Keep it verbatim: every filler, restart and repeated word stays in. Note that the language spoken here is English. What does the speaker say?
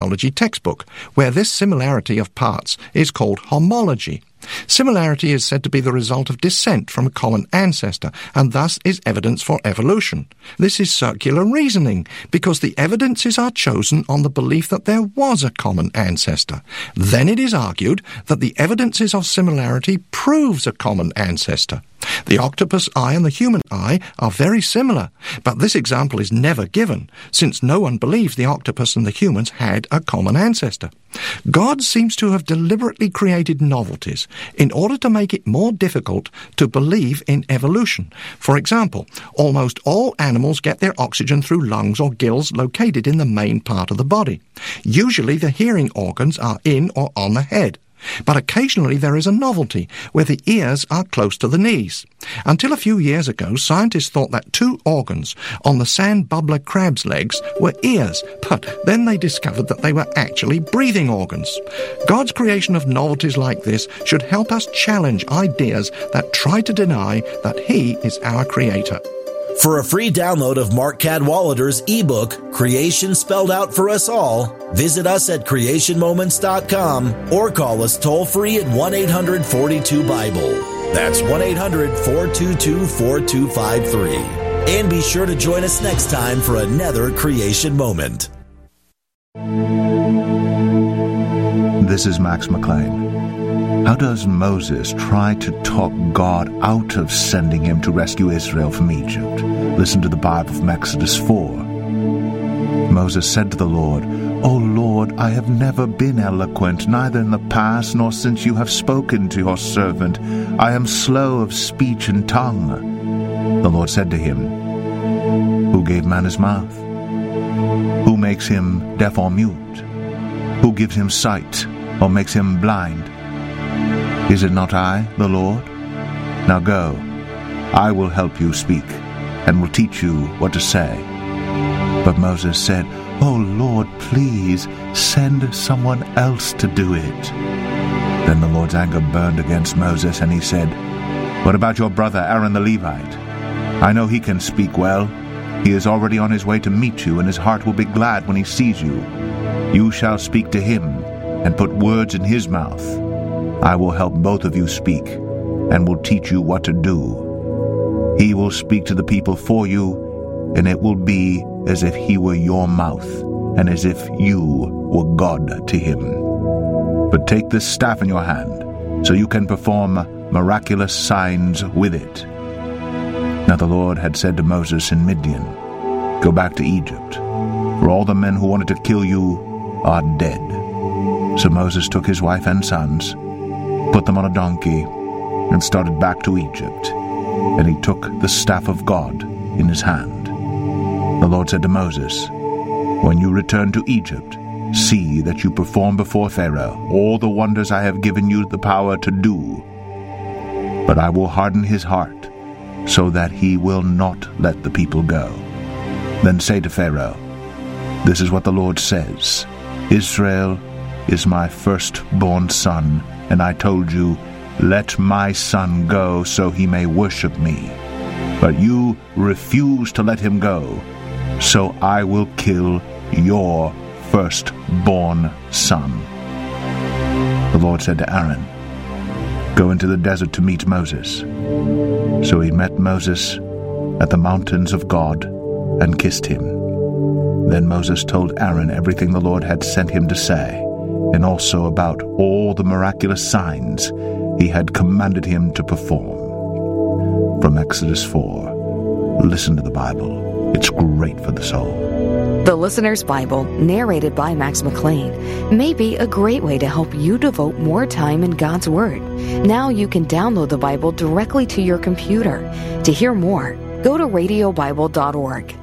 biology textbook, where this similarity of parts is called homology. Similarity is said to be the result of descent from a common ancestor, and thus is evidence for evolution. This is circular reasoning, because the evidences are chosen on the belief that there was a common ancestor. Then it is argued that the evidences of similarity proves a common ancestor. The octopus eye and the human eye are very similar, but this example is never given, since no one believes the octopus and the humans had a common ancestor. God seems to have deliberately created novelties in order to make it more difficult to believe in evolution. For example, almost all animals get their oxygen through lungs or gills located in the main part of the body. Usually the hearing organs are in or on the head. But occasionally there is a novelty where the ears are close to the knees. Until a few years ago, scientists thought that two organs on the sand bubbler crab's legs were ears, but then they discovered that they were actually breathing organs. God's creation of novelties like this should help us challenge ideas that try to deny that He is our Creator. For a free download of Mark Cadwallader's ebook, Creation Spelled Out for Us All, visit us at creation moments dot com or call us toll-free at one eight hundred four two Bible. That's one eight hundred four two two four two five three. And be sure to join us next time for another Creation Moment. This is Max McLean. How does Moses try to talk God out of sending him to rescue Israel from Egypt? Listen to the Bible from Exodus four. Moses said to the Lord, O Lord, I have never been eloquent, neither in the past nor since you have spoken to your servant. I am slow of speech and tongue. The Lord said to him, Who gave man his mouth? Who makes him deaf or mute? Who gives him sight or makes him blind? Is it not I, the Lord? Now go, I will help you speak, and will teach you what to say. But Moses said, O Lord, please send someone else to do it. Then the Lord's anger burned against Moses, and he said, What about your brother Aaron the Levite? I know he can speak well. He is already on his way to meet you, and his heart will be glad when he sees you. You shall speak to him, and put words in his mouth. I will help both of you speak, and will teach you what to do. He will speak to the people for you, and it will be as if he were your mouth, and as if you were God to him. But take this staff in your hand, so you can perform miraculous signs with it. Now the Lord had said to Moses in Midian, Go back to Egypt, for all the men who wanted to kill you are dead. So Moses took his wife and sons, put them on a donkey, and started back to Egypt. And he took the staff of God in his hand. The Lord said to Moses, When you return to Egypt, see that you perform before Pharaoh all the wonders I have given you the power to do. But I will harden his heart, so that he will not let the people go. Then say to Pharaoh, This is what the Lord says, Israel is my firstborn son, and I told you, Let my son go so he may worship me. But you refuse to let him go, so I will kill your firstborn son. The Lord said to Aaron, Go into the desert to meet Moses. So he met Moses at the mountains of God and kissed him. Then Moses told Aaron everything the Lord had sent him to say, and also about all the miraculous signs he had commanded him to perform. From Exodus four, listen to the Bible. It's great for the soul. The Listener's Bible, narrated by Max McLean, may be a great way to help you devote more time in God's Word. Now you can download the Bible directly to your computer. To hear more, go to radio bible dot org.